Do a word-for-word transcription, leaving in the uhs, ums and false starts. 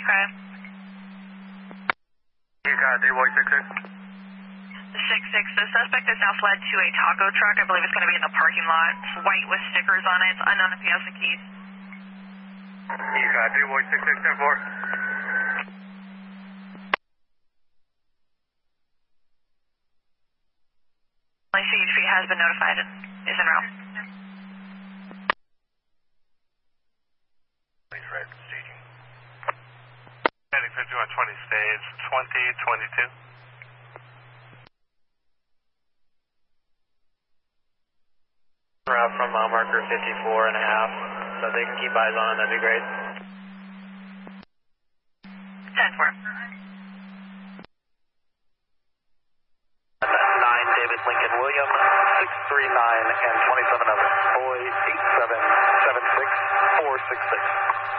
crime. You got three boy six six. six six, the suspect is now fled to a taco truck. I believe it's going to be in the parking lot. It's white with stickers on it. It's unknown if he has the keys. You got three boy six six ten four. C H P has been notified and is en route. Please red staging. Heading fifty-one twenty stage twenty twenty-two. Route from mile marker fifty-four and a half, so if they can keep eyes on it, that'd be great. ten four. nine David Lincoln William, six three nine and twenty-seven of Boy eight seven seven six four six six.